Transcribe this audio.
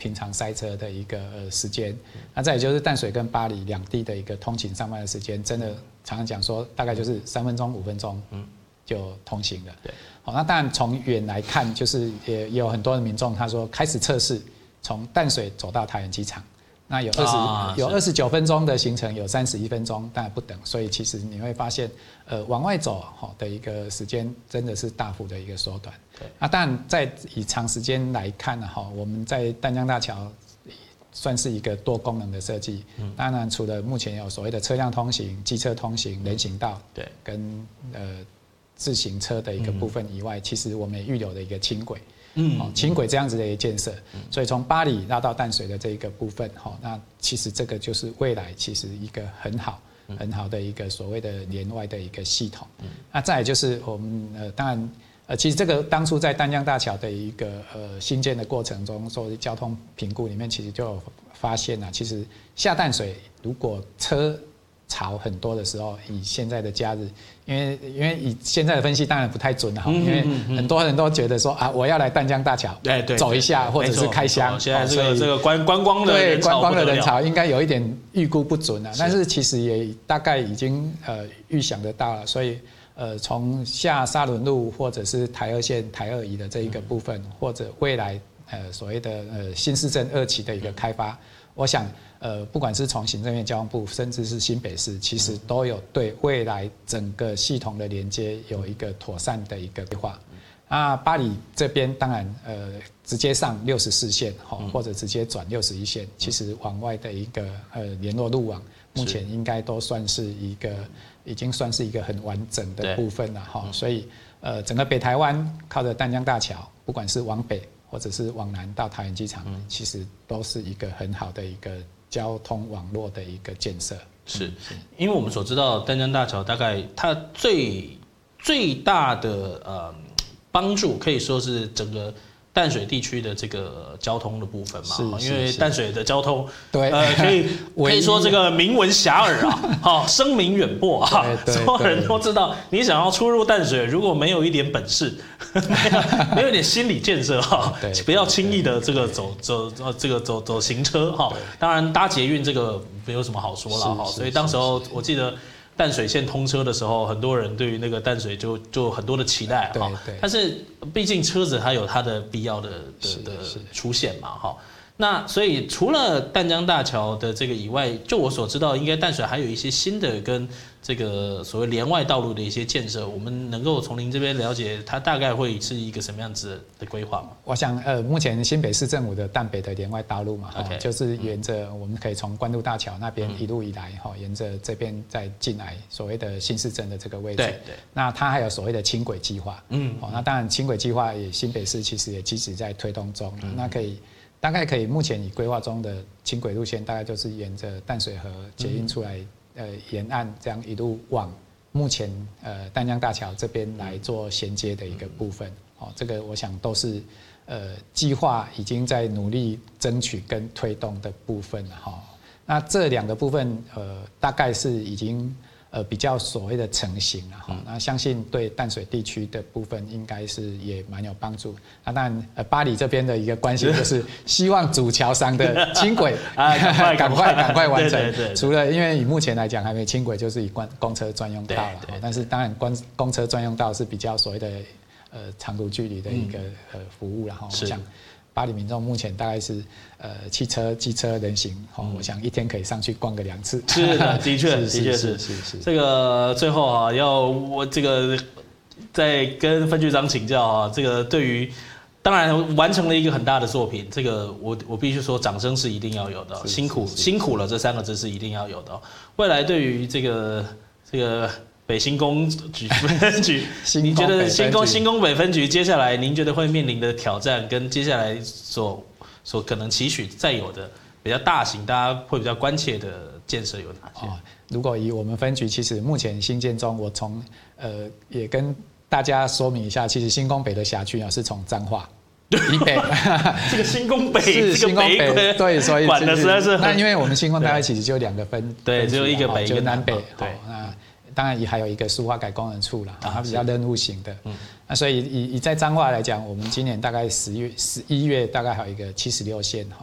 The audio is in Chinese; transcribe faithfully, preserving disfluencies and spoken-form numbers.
平常塞车的一个呃时间。那再也就是淡水跟八里两地的一个通勤上班的时间，真的常常讲说大概就是三分钟五分钟就通行了。对，好，那当然从远来看，就是也也有很多的民众他说开始测试从淡水走到桃园机场。那有二十、啊、有二十九分钟的行程，有三十一分钟，当然不等，所以其实你会发现，呃，往外走的一个时间真的是大幅的一个缩短。对，那当然在以长时间来看呢，哈，我们在淡江大桥算是一个多功能的设计。嗯，当然除了目前有所谓的车辆通行、机车通行、人行道，对，跟呃自行车的一个部分以外，嗯、其实我们也预留了一个轻轨。嗯，轻轨这样子的一个建设，所以从八里拉到淡水的这一个部分，哈，那其实这个就是未来其实一个很好、很好的一个所谓的连外的一个系统。那再来就是我们呃，当然呃，其实这个当初在淡江大桥的一个呃新建的过程中，所谓交通评估里面，其实就有发现啊，其实下淡水如果车潮很多的时候，以现在的假日，因为因为以现在的分析当然不太准了哈，因为很多人都觉得说啊，我要来淡江大桥，对对，走一下或者是开箱， 现在这个这个观观光的对观光的人潮应该有一点预估不准啊，但是其实也大概已经呃预想得到了，所以呃从下沙仑路或者是台二线台二乙的这一个部分，或者未来呃所谓的呃新市镇二期的一个开发，我想。呃，不管是从行政院交通部，甚至是新北市，其实都有对未来整个系统的连接有一个妥善的一个规划。那八里这边当然，呃，直接上六十四线，或者直接转六十一线，其实往外的一个呃联络路网，目前应该都算是一个，已经算是一个很完整的部分了哈。所以，呃，整个北台湾靠着淡江大桥，不管是往北或者是往南到桃园机场，其实都是一个很好的一个。交通网络的一个建设是，因为我们所知道淡江大桥大概它最最大的呃帮助可以说是整个淡水地区的这个交通的部分嘛，因为淡水的交通对呃可以可以说这个名闻遐迩啊，好声名远播啊，所有人都知道，你想要出入淡水，如果没有一点本事，没有没有一点心理建设哈，不要轻易的这个走走这个走走行车哈，当然搭捷运这个没有什么好说了哈，所以当时候我记得。淡水线通车的时候，很多人对于那个淡水就就很多的期待哈，但是毕竟车子它有它的必要的的的出现嘛哈。那所以除了淡江大桥的这个以外，就我所知道，应该淡水还有一些新的跟这个所谓连外道路的一些建设，我们能够从您这边了解，它大概会是一个什么样子的规划吗？ 我想，呃，目前新北市政府的淡北的连外道路嘛， okay, 就是沿着我们可以从关渡大桥那边一路以来，哈、嗯，沿着这边再进来所谓的新市镇的这个位置。对对。那它还有所谓的轻轨计划，嗯，哦，那当然轻轨计划也新北市其实也积极在推动中，嗯、那可以。大概可以，目前已规划中的轻轨路线，大概就是沿着淡水河捷运出来，呃，沿岸这样一路往目前呃淡江大桥这边来做衔接的一个部分。哦，这个我想都是呃计划已经在努力争取跟推动的部分了哈。那这两个部分，呃，大概是已经。呃，比较所谓的成型了哈，那相信对淡水地区的部分应该是也蛮有帮助。那当然，呃，八里这边的一个关心就是希望主桥上的轻轨啊，赶快赶快赶快完成。对对对，除了因为以目前来讲还没轻轨，就是以公公车专用道了。但是当然，公公车专用道是比较所谓的呃长途距离的一个呃服务了哈。我想。八里民众目前大概是呃汽车、机车、人行，哦，我想一天可以上去逛个两次。 是的，的确，的确是是是。这个最后啊，要我这个再跟分局长请教啊，这个对于当然完成了一个很大的作品，这个我我必须说掌声是一定要有的，辛苦辛苦了这三个字是一定要有的。未来对于这个这个。北新工局分局，你觉得新工新工北分局接下来您觉得会面临的挑战，跟接下来所所可能期许再有的比较大型，大家会比较关切的建设有哪些？哦， 如果以我们分局，其实目前新建中，我从呃也跟大家说明一下，其实新工北的辖区啊是从彰化。以北， 这个新工北是新工北，对，所以管的实在是那因为我们新工大概其实就两个分， 对，只有一个北， 就南北，对，那。当然也还有一个书画改工人处啦，它比较任务型的。嗯，那所以以以在彰化来讲，我们今年大概十月、十一月大概还有一个七十六线